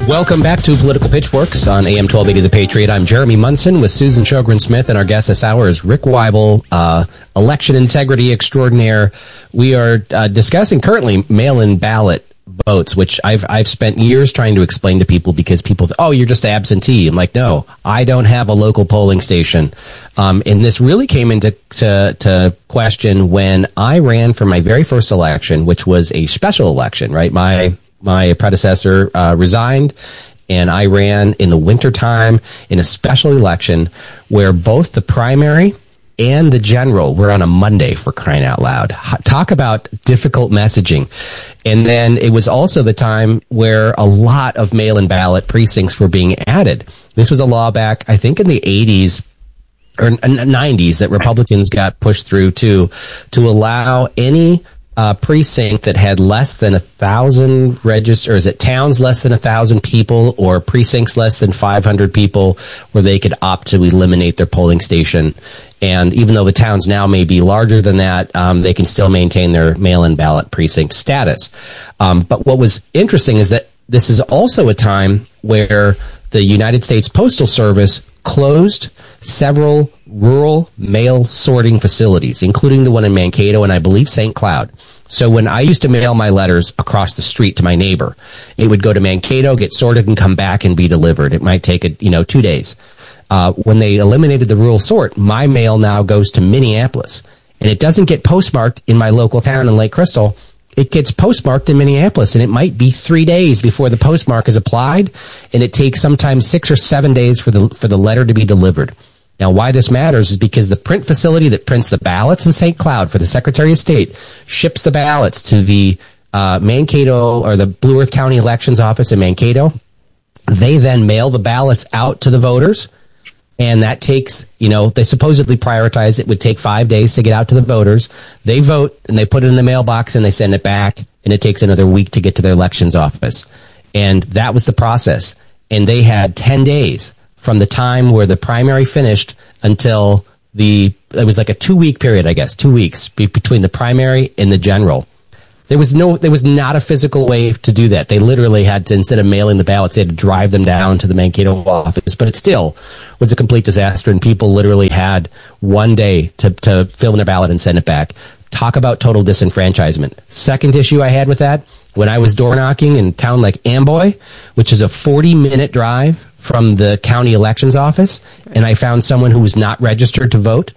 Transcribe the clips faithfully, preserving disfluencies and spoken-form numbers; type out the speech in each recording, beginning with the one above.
Welcome back to Political Pitchforks on A M twelve eighty The Patriot. I'm Jeremy Munson with Susan Sjogren-Smith, and our guest this hour is Rick Weibel, uh, election integrity extraordinaire. We are uh, discussing currently mail-in ballot votes, which I've I've spent years trying to explain to people because people think, oh, you're just absentee. I'm like, no, I don't have a local polling station. Um, and this really came into to, to question when I ran for my very first election, which was a special election, right? My My predecessor uh, resigned, and I ran in the wintertime in a special election where both the primary and the general were on a Monday, for crying out loud. Talk about difficult messaging. And then it was also the time where a lot of mail-in ballot precincts were being added. This was a law back, I think, in the eighties or nineties that Republicans got pushed through to, to allow any Uh, precinct that had less than a thousand register, or is it towns less than a thousand people, or precincts less than five hundred people, where they could opt to eliminate their polling station. And even though the towns now may be larger than that, um, they can still maintain their mail-in ballot precinct status. Um, but what was interesting is that this is also a time where the United States Postal Service closed several rural mail sorting facilities, including the one in Mankato and I believe Saint Cloud. So when I used to mail my letters across the street to my neighbor, it would go to Mankato, get sorted, and come back and be delivered. It might take, a, you know, two days. Uh, when they eliminated the rural sort, my mail now goes to Minneapolis. And it doesn't get postmarked in my local town in Lake Crystal. It gets postmarked in Minneapolis, and it might be three days before the postmark is applied, and it takes sometimes six or seven days for the for the letter to be delivered. Now, why this matters is because the print facility that prints the ballots in Saint Cloud for the Secretary of State ships the ballots to the uh, Mankato or the Blue Earth County Elections Office in Mankato. They then mail the ballots out to the voters. And that takes, you know, they supposedly prioritize it would take five days to get out to the voters. They vote and they put it in the mailbox and they send it back, and it takes another week to get to their elections office. And that was the process. And they had ten days from the time where the primary finished until the, it was like a two week period, I guess, two weeks be- between the primary and the general. There was no, there was not a physical way to do that. They literally had to, instead of mailing the ballots, they had to drive them down to the Mankato office. But it still was a complete disaster, and people literally had one day to, to fill in a ballot and send it back. Talk about total disenfranchisement. Second issue I had with that, when I was door knocking in a town like Amboy, which is a forty minute drive from the county elections office, and I found someone who was not registered to vote.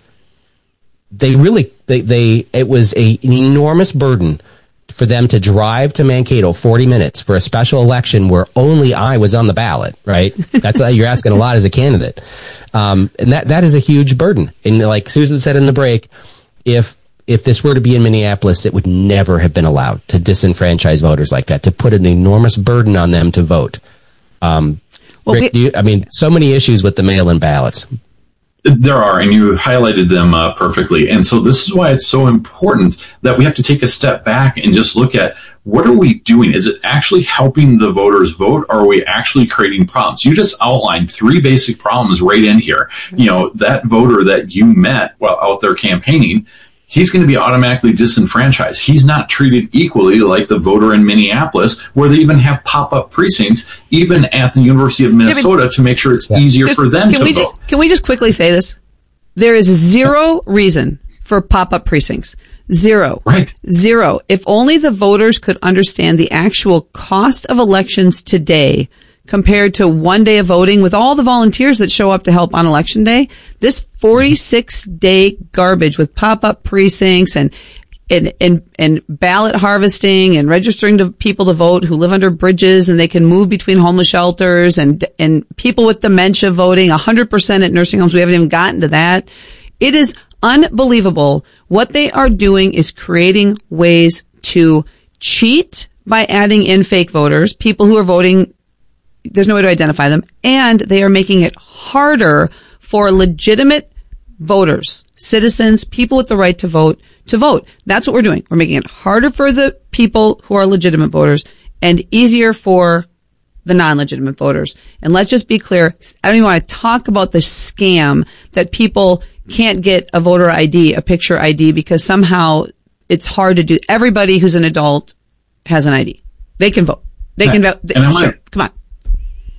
They really, they, they it was a, an enormous burden for them to drive to Mankato forty minutes for a special election where only I was on the ballot, right? That's uh, you're asking a lot as a candidate. Um, and that, that is a huge burden. And like Susan said in the break, if, if this were to be in Minneapolis, it would never have been allowed to disenfranchise voters like that, to put an enormous burden on them to vote. Um, well, Rick, we- do you, I mean, so many issues with the mail-in ballots. There are, and you highlighted them uh, perfectly. And so this is why it's so important that we have to take a step back and just look at, what are we doing? Is it actually helping the voters vote, or are we actually creating problems? You just outlined three basic problems right in here. You know, that voter that you met while out there campaigning, he's going to be automatically disenfranchised. He's not treated equally like the voter in Minneapolis, where they even have pop-up precincts, even at the University of Minnesota, yeah, to make sure it's yeah. easier just, for them can to we vote. Just, can we just quickly say this? There is zero reason for pop-up precincts. Zero. Right. Zero. If only the voters could understand the actual cost of elections today compared to one day of voting with all the volunteers that show up to help on election day, this forty-six day garbage with pop-up precincts and, and, and, and ballot harvesting and registering to people to vote who live under bridges, and they can move between homeless shelters, and, and people with dementia voting one hundred percent at nursing homes. We haven't even gotten to that. It is unbelievable. What they are doing is creating ways to cheat by adding in fake voters, people who are voting. There's no way to identify them. And they are making it harder for legitimate voters, citizens, people with the right to vote, to vote. That's what we're doing. We're making it harder for the people who are legitimate voters and easier for the non-legitimate voters. And let's just be clear. I don't even want to talk about the scam that people can't get a voter I D, a picture I D, because somehow it's hard to do. Everybody who's an adult has an I D. They can vote. They can vote. And I sure, might, come on.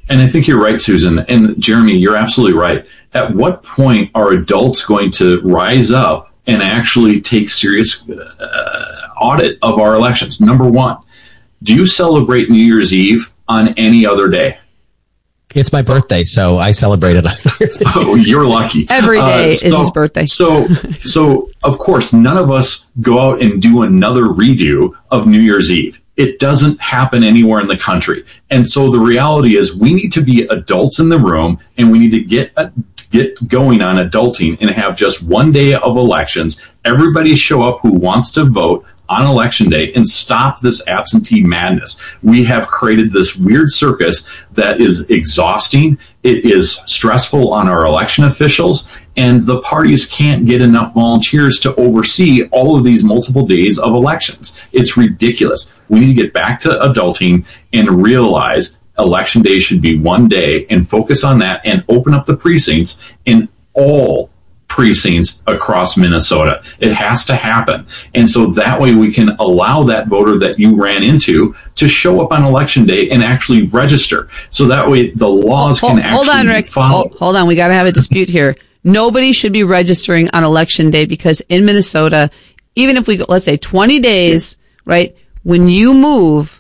And I think you're right, Susan. And Jeremy, you're absolutely right. At what point are adults going to rise up and actually take serious uh, audit of our elections? Number one, do you celebrate New Year's Eve on any other day? It's my birthday, so I celebrate it on New Year's Eve. Oh, you're lucky. Every day uh, so, is his birthday. so, so of course, none of us go out and do another redo of New Year's Eve. It doesn't happen anywhere in the country. And so the reality is we need to be adults in the room, and we need to get uh, get going on adulting and have just one day of elections. Everybody show up who wants to vote on election day and stop this absentee madness. We have created this weird circus that is exhausting. It is stressful on our election officials, and the parties can't get enough volunteers to oversee all of these multiple days of elections. It's ridiculous. We need to get back to adulting and realize election day should be one day and focus on that and open up the precincts in all precincts across Minnesota. It has to happen. And so that way we can allow that voter that you ran into to show up on election day and actually register. So that way the laws hold, can actually hold on, Rick. be followed. Hold, hold on. We got to have a dispute here. Nobody should be registering on election day because in Minnesota, even if we go, let's say twenty days, right? When you move,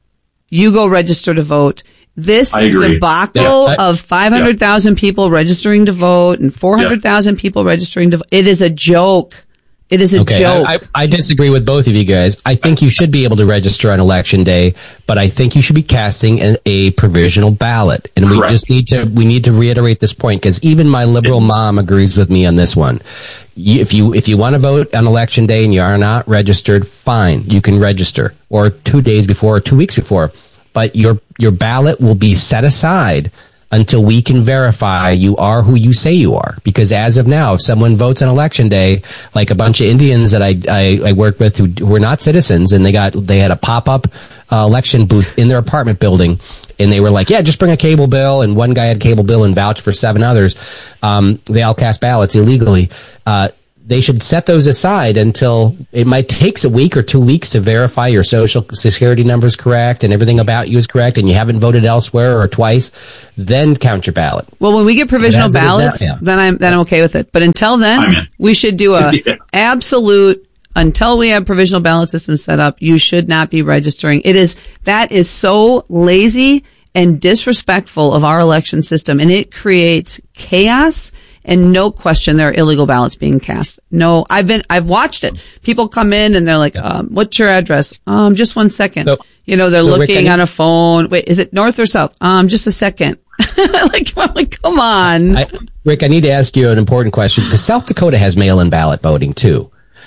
you go register to vote. This debacle yeah, I, of five hundred thousand yeah. people registering to vote and four hundred thousand yeah. people registering to vote, it is a joke. It is a okay, joke. I, I, I disagree with both of you guys. I think you should be able to register on election day, but I think you should be casting an, a provisional ballot. And we Correct. just need to, we need to reiterate this point because even my liberal mom agrees with me on this one. You, if you, if you want to vote on election day and you are not registered, fine, you can register or two days before or two weeks before, but your, your ballot will be set aside until we can verify you are who you say you are. Because as of now, if someone votes on election day, like a bunch of Indians that I I, I work with who, who were not citizens, and they got they had a pop up uh, election booth in their apartment building, and they were like, yeah, just bring a cable bill. And one guy had cable bill and vouched for seven others. Um, they all cast ballots illegally. Uh, They should set those aside until it might take a week or two weeks to verify your social security number is correct and everything about you is correct and you haven't voted elsewhere or twice. Then count your ballot. Well, when we get provisional ballots, now, yeah. then I'm then I'm okay with it. But until then, we should do a yeah. absolute. Until we have provisional ballot system set up, you should not be registering. It is that is so lazy and disrespectful of our election system, and it creates chaos. And no question, there are illegal ballots being cast. No, I've been, I've watched it. People come in and they're like, um, what's your address? Um, just one second. So, you know, they're so looking Rick, on a phone. Wait, is it north or south? Um, just a second. like, I'm like, come on. I, Rick, I need to ask you an important question because South Dakota has mail-in ballot voting too.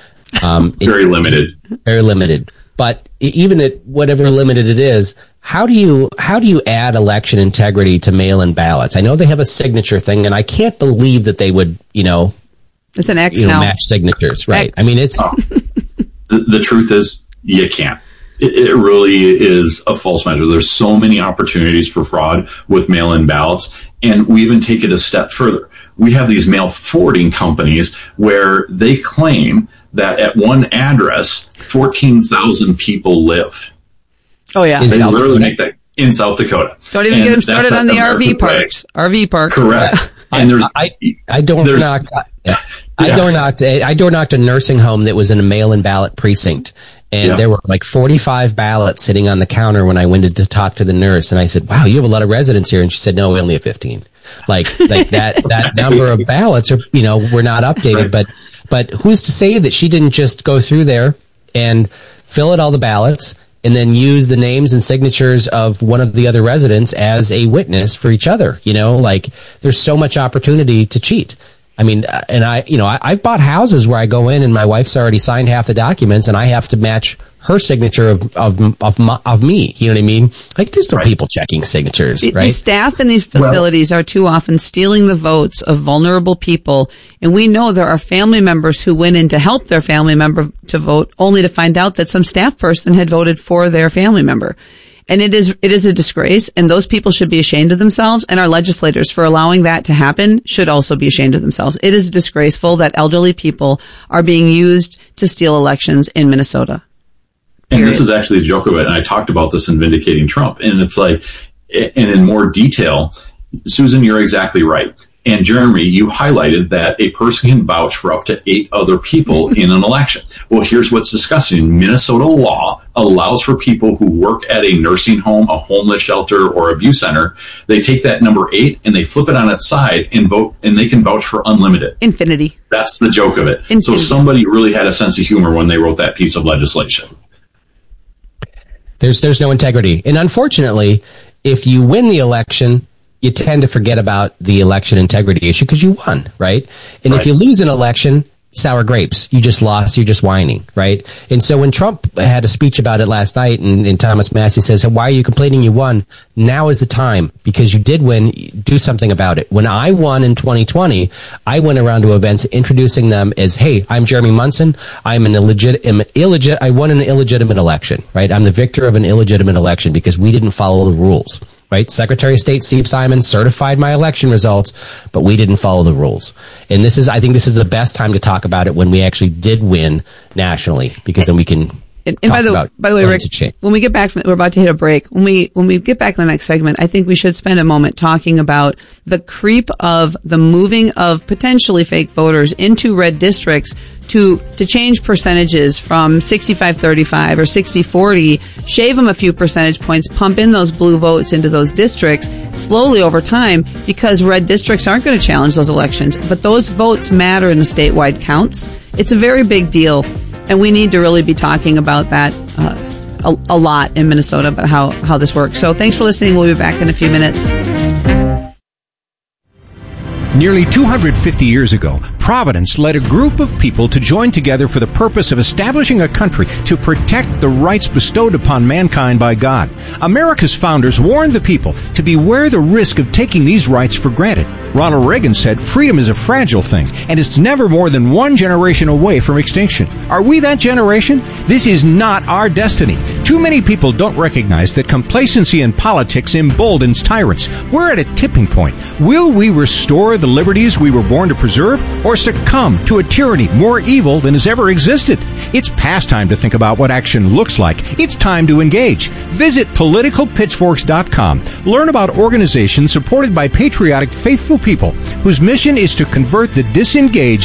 Um, very it, limited. Very limited. But even at whatever limited it is, how do you how do you add election integrity to mail-in ballots? I know they have a signature thing, and I can't believe that they would, you know, it's an X you know, now. match signatures, right? X. I mean, it's oh. the, the truth is you can't. It, it really is a false measure. There's so many opportunities for fraud with mail-in ballots, and we even take it a step further. We have these mail forwarding companies where they claim that at one address, fourteen thousand people live. Oh, yeah. They literally make that in South Dakota. Don't even and get them started on the R V parks. Way. R V park. Correct. And there's, I, I door knocked, yeah. I door knocked, I door knocked a nursing home that was in a mail-in ballot precinct. And yeah. there were like forty-five ballots sitting on the counter when I went in to talk to the nurse. And I said, wow, you have a lot of residents here. And she said, no, we only have fifteen. Like, like that, that number of ballots are, you know, were not updated. Right. But, but who's to say that she didn't just go through there and fill out all the ballots and then use the names and signatures of one of the other residents as a witness for each other? You know, like there's so much opportunity to cheat. I mean, and I, you know, I, I've bought houses where I go in and my wife's already signed half the documents and I have to match her signature of, of, of, my, of me. You know what I mean? Like there's no right. people checking signatures, the, right? The staff in these facilities well, are too often stealing the votes of vulnerable people. And we know there are family members who went in to help their family member to vote only to find out that some staff person had voted for their family member. And it is, it is a disgrace, and those people should be ashamed of themselves, and our legislators for allowing that to happen should also be ashamed of themselves. It is disgraceful that elderly people are being used to steal elections in Minnesota. Period. And this is actually a joke of it, and I talked about this in Vindicating Trump, and it's like, and in more detail. Susan, you're exactly right. And Jeremy, you highlighted that a person can vouch for up to eight other people in an election. Well, here's what's disgusting. Minnesota law allows for people who work at a nursing home, a homeless shelter, or abuse center. They take that number eight and they flip it on its side and vote, and they can vouch for unlimited. Infinity. That's the joke of it. Infinity. So somebody really had a sense of humor when they wrote that piece of legislation. There's there's no integrity. And unfortunately, if you win the election, you tend to forget about the election integrity issue because you won, right? And right. if you lose an election, sour grapes. You just lost. You're just whining, right? And so when Trump had a speech about it last night, and, and Thomas Massie says, why are you complaining you won? Now is the time, because you did win. Do something about it. When I won in twenty twenty, I went around to events introducing them as, hey, I'm Jeremy Munson. I'm an illegit, illegit, I won an illegitimate election, right? I'm the victor of an illegitimate election because we didn't follow the rules. Right? Secretary of State Steve Simon certified my election results, but we didn't follow the rules. And this is, I think this is the best time to talk about it when we actually did win nationally, because then we can And, and by the by the way, Rick, when we get back from, we're about to hit a break. When we when we get back in the next segment, I think we should spend a moment talking about the creep of the moving of potentially fake voters into red districts to to change percentages from sixty-five thirty-five or sixty forty, shave them a few percentage points, pump in those blue votes into those districts slowly over time, because red districts aren't going to challenge those elections, but those votes matter in the statewide counts. It's a very big deal. And we need to really be talking about that uh, a, a lot in Minnesota, about how, how this works. So thanks for listening. We'll be back in a few minutes. Nearly two hundred fifty years ago, Providence led a group of people to join together for the purpose of establishing a country to protect the rights bestowed upon mankind by God. America's founders warned the people to beware the risk of taking these rights for granted. Ronald Reagan said freedom is a fragile thing, and it's never more than one generation away from extinction. Are we that generation? This is not our destiny. Too many people don't recognize that complacency in politics emboldens tyrants. We're at a tipping point. Will we restore the liberties we were born to preserve, or succumb to a tyranny more evil than has ever existed? It's past time to think about what action looks like. It's time to engage. Visit political pitchforks dot com. Learn about organizations supported by patriotic, faithful people whose mission is to convert the disengaged